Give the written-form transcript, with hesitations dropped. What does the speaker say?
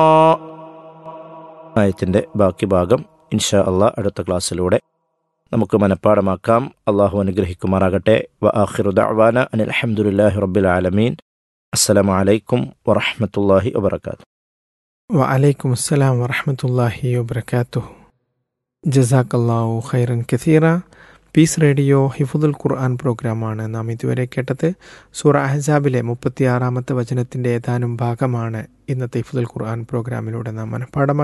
ആയത്തിൻ്റെ ബാക്കി ഭാഗം ഇൻഷാ അള്ളാഹ് അടുത്ത ക്ലാസ്സിലൂടെ നമുക്ക് മനഃപ്പാടമാക്കാം. അള്ളാഹു അനുഗ്രഹിക്കുമാറാകട്ടെ. വ ആഖിറു ദഅ്വാന അനിൽ ഹംദുലില്ലാഹി റബ്ബിൽ ആലമീൻ. അസ്സലാമു അലൈക്കും വറഹ്മത്തുള്ളാഹി വബറകാതുഹു. വഅലൈക്കും അസ്സലാം വറഹ്മത്തുള്ളാഹി വബറകാതുഹു. ജസാക്കല്ലാഹു ഖൈറൻ കസീറ. പീസ് റേഡിയോ ഹിഫ്ദുൽ ഖുർആൻ പ്രോഗ്രാമാണ് നാം ഇതുവരെ കേട്ടത്. സൂറ അഹ്സാബിലെ 36-ാമത്തെ വചനത്തിൻ്റെ ഏതാനും ഭാഗമാണ് ഇന്നത്തെ ഹിഫ്ദുൽ ഖുർആൻ പ്രോഗ്രാമിലൂടെ നാം മനഃപ്പാടമാക്കി.